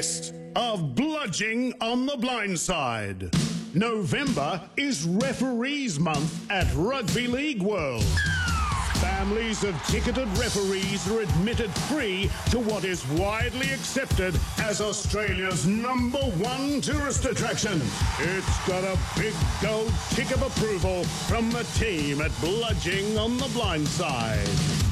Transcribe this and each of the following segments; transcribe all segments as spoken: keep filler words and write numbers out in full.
best of Bludging on the Blind Side. November is Referees Month at Rugby League World. Families of ticketed referees are admitted free to what is widely accepted as Australia's number one tourist attraction. It's got a big gold tick of approval from the team at Bludging on the Blind Side.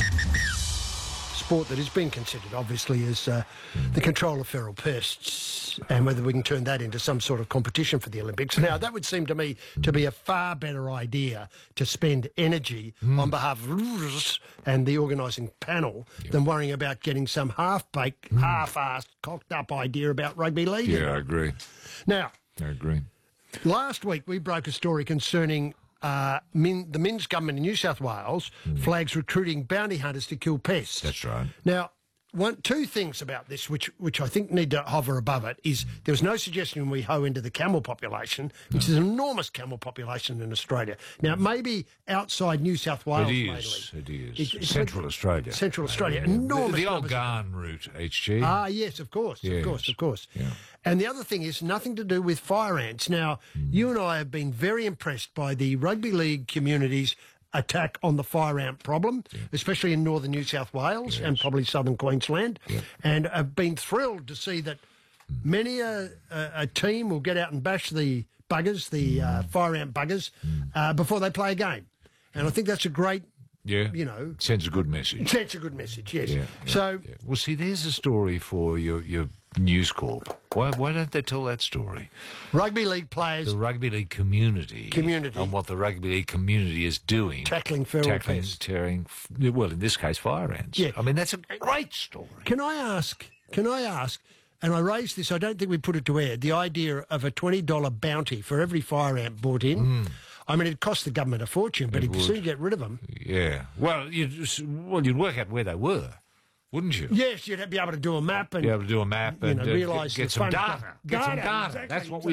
Sport that has been considered, obviously, as uh, the control of feral pests, and whether we can turn that into some sort of competition for the Olympics. Now, that would seem to me to be a far better idea to spend energy mm. on behalf of and the organising panel yep. than worrying about getting some half-baked, mm. half-assed, cocked-up idea about rugby league. Yeah, I agree. Now, I agree. Last week we broke a story concerning Uh, min, the Minns government in New South Wales mm. flags recruiting bounty hunters to kill pests. That's right. Now, one, two things about this which which I think need to hover above it is there was no suggestion we hoe into the camel population, which no. is an enormous camel population in Australia. Now, maybe outside New South Wales, it is. mainly. It is. It, Central Australia. Central Australia. Uh, enormous. The, the old Garn route, H G. Ah, yes, of course, yes. of course, of course. Yeah. And the other thing is nothing to do with fire ants. Now, mm. you and I have been very impressed by the rugby league community's attack on the fire ant problem, yeah. especially in northern New South Wales yes. and probably southern Queensland, yeah. and have been thrilled to see that mm. many a, a, a team will get out and bash the buggers, the mm. uh, fire ant buggers, mm. uh, before they play a game. And I think that's a great... Yeah, you know, sends a good message. Sends a good message, yes. Yeah, yeah, so, yeah. Well, see, there's a story for your your News Corp. Why why don't they tell that story? Rugby league players, the rugby league community, community, and what the rugby league community is doing, tackling feral tackling, pests, tearing. Well, in this case, fire ants. Yeah, I mean that's a great story. Can I ask? Can I ask? And I raised this. I don't think we put it to air. The idea of a twenty dollar bounty for every fire ant brought in. Mm. I mean, it cost the government a fortune, but you'd soon get rid of them. Yeah. Well, you'd, well, you'd work out where they were, wouldn't you? Yes, you'd be able to do a map and be able to do a map you and know, uh, realise get, get some data. Get data, some data. Exactly. That's what we.